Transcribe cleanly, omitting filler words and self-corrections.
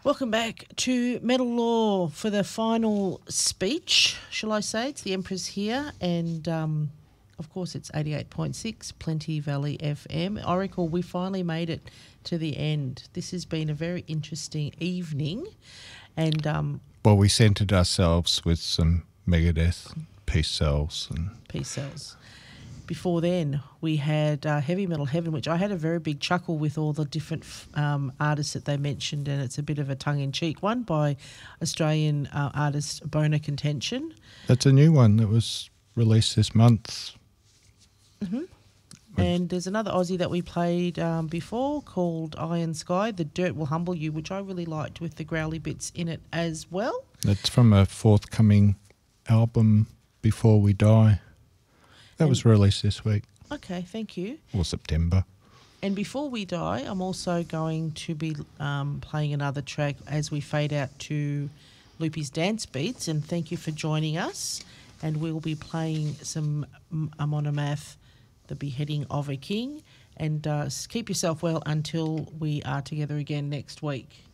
Welcome back to Metal Law for the final speech, shall I say. It's the Empress here, and of course it's 88.6 Plenty Valley FM. Oracle, we finally made it to the end. This has been a very interesting evening, and well, we centred ourselves with some Megadeth, Peace Cells. Peace Cells. Before then, we had Heavy Metal Heaven, which I had a very big chuckle with all the different artists that they mentioned, and it's a bit of a tongue-in-cheek one by Australian artist Bona Contention. That's a new one that was released this month. Mm-hmm. And there's another Aussie that we played before called Iron Sky, The Dirt Will Humble You, which I really liked with the growly bits in it as well. That's from a forthcoming album, Before We Die. That was released this week. Okay, thank you. Or September. And Before We Die, I'm also going to be playing another track as we fade out to Loopy's Dance Beats. And thank you for joining us. And we'll be playing some Amonomath, The Beheading of a King. And keep yourself well until we are together again next week.